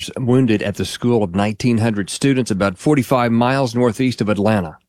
others wounded at the school of 1,900 students about 45 miles northeast of Atlanta.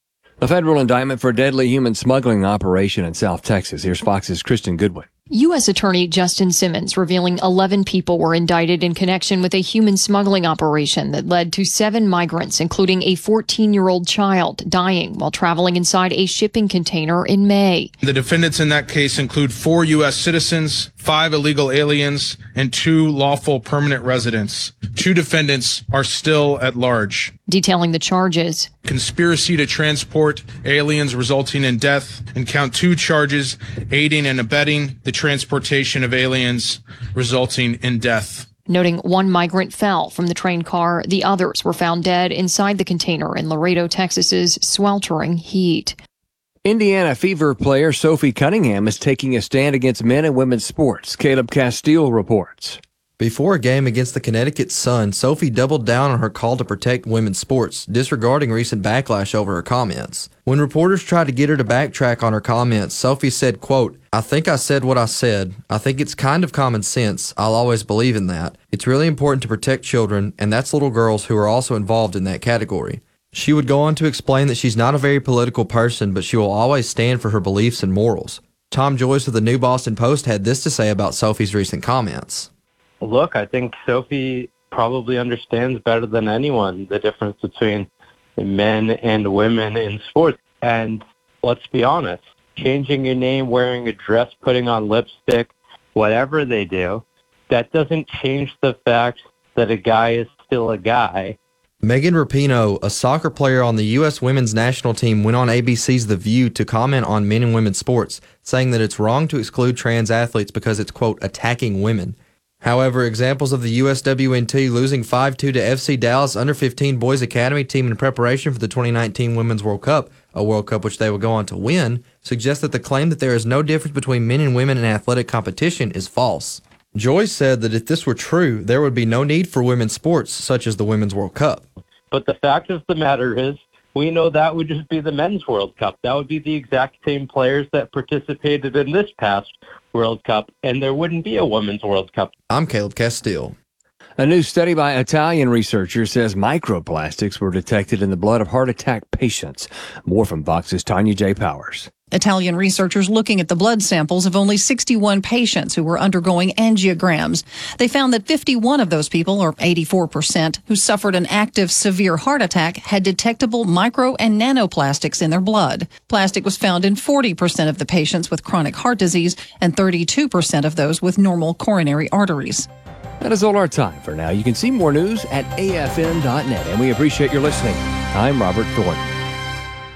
A federal indictment for a deadly human smuggling operation in South Texas. Here's Fox's Kristen Goodwin. U.S. Attorney Justin Simmons revealing 11 people were indicted in connection with a human smuggling operation that led to 7 migrants, including a 14-year-old child, dying while traveling inside a shipping container in May. The defendants in that case include 4 U.S. citizens, 5 illegal aliens, and 2 lawful permanent residents. 2 defendants are still at large. Detailing the charges: conspiracy to transport aliens resulting in death, and count 2 charges, aiding and abetting the transportation of aliens resulting in death. Noting 1 migrant fell from the train car, the others were found dead inside the container in Laredo, Texas's sweltering heat. Indiana Fever player Sophie Cunningham is taking a stand against men and women's sports. Caleb Castile reports. Before a game against the Connecticut Sun, Sophie doubled down on her call to protect women's sports, disregarding recent backlash over her comments. When reporters tried to get her to backtrack on her comments, Sophie said, quote, "I think I said what I said. I think it's kind of common sense. I'll always believe in that. It's really important to protect children, and that's little girls who are also involved in that category." She would go on to explain that she's not a very political person, but she will always stand for her beliefs and morals. Tom Joyce of the New Boston Post had this to say about Sophie's recent comments. Look, I think Sophie probably understands better than anyone the difference between men and women in sports. And let's be honest, changing your name, wearing a dress, putting on lipstick, whatever they do, that doesn't change the fact that a guy is still a guy. Megan Rapinoe, a soccer player on the U.S. women's national team, went on ABC's The View to comment on men and women's sports, saying that it's wrong to exclude trans athletes because it's, quote, attacking women. However, examples of the USWNT losing 5-2 to FC Dallas under-15 boys academy team in preparation for the 2019 Women's World Cup, a World Cup which they will go on to win, suggest that the claim that there is no difference between men and women in athletic competition is false. Joyce said that if this were true, there would be no need for women's sports such as the Women's World Cup. But the fact of the matter is, we know that would just be the Men's World Cup. That would be the exact same players that participated in this past World Cup, and there wouldn't be a Women's World Cup. I'm Caleb Castile. A new study by Italian researchers says microplastics were detected in the blood of heart attack patients. More from Vox's Tanya J. Powers. Italian researchers looking at the blood samples of only 61 patients who were undergoing angiograms. They found that 51 of those people, or 84%, who suffered an active severe heart attack had detectable micro and nanoplastics in their blood. Plastic was found in 40% of the patients with chronic heart disease and 32% of those with normal coronary arteries. That is all our time for now. You can see more news at afn.net, and we appreciate your listening. I'm Robert Thornton.